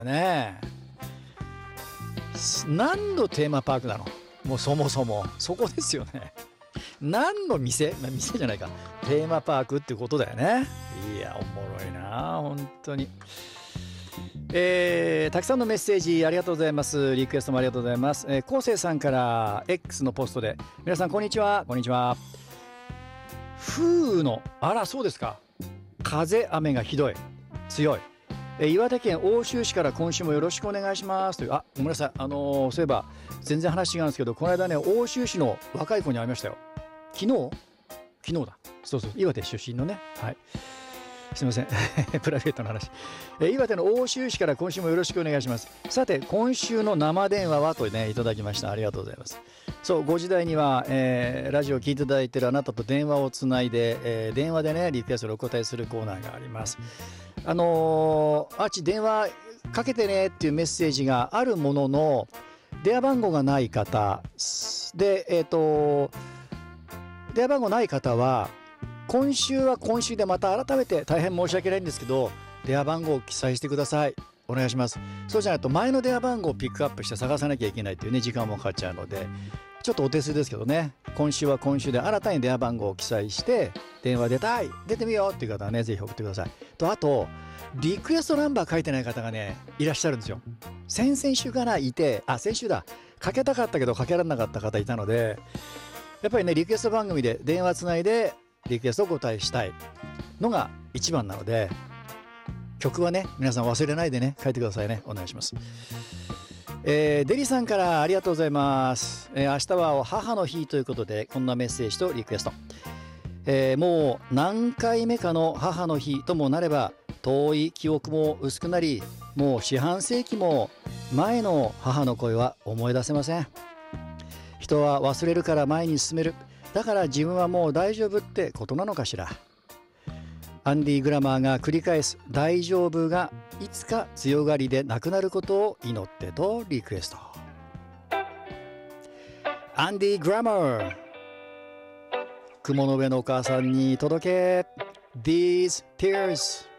ねえ。何のテーマパークなの？もうそもそも。そこですよね。何の店？店じゃないか。テーマパークってことだよね。いや、おもろいな、本当に。たくさんのメッセージありがとうございます。リクエストもありがとうございます。昴生さんから X のポストで、皆さんこんにちは。こんにちは。風雨の、あら、そうですか。風、雨がひどい。強い。岩手県奥州市から今週もよろしくお願いしますという。あ、ごめんなさい。そういえば、全然話違うんですけど、この間ね、奥州市の若い子に会いましたよ。昨日だ。そうそう、岩手出身のね。はい。すみません。プライベートの話。岩手の奥州市から今週もよろしくお願いします。さて、今週の生電話はとね、いただきました。ありがとうございます。そう、5時台には、ラジオを聞いていただいているあなたと電話をつないで、電話でね、リクエストをお答えするコーナーがあります。あっち電話かけてねっていうメッセージがあるものの、電話番号がない方で、電話番号ない方は、今週は今週でまた改めて大変申し訳ないんですけど、電話番号を記載してください。お願いします。そうじゃないと前の電話番号をピックアップして探さなきゃいけないというね、時間もかかっちゃうので、ちょっとお手数ですけどね、今週は今週で新たに電話番号を記載して、電話出たい、出てみようっていう方はね、ぜひ送ってください。と、あと、リクエストナンバー書いてない方がね、いらっしゃるんですよ。先々週からいて、先週だ。かけたかったけどかけられなかった方いたので、やっぱりね、リクエスト番組で電話つないで、リクエストをお答えしたいのが一番なので、曲はね、皆さん忘れないでね、書いてくださいね。お願いします。デリさんからありがとうございます。明日は母の日ということで、こんなメッセージとリクエスト。もう何回目かの母の日ともなれば、遠い記憶も薄くなり、もう四半世紀も前の母の声は思い出せません。人は忘れるから前に進める。だから自分はもう大丈夫ってことなのかしら。アンディ・グラマーが繰り返す大丈夫がいつか強がりでなくなることを祈ってとリクエスト。アンディ・グラマー、雲の上のお母さんに届け These tears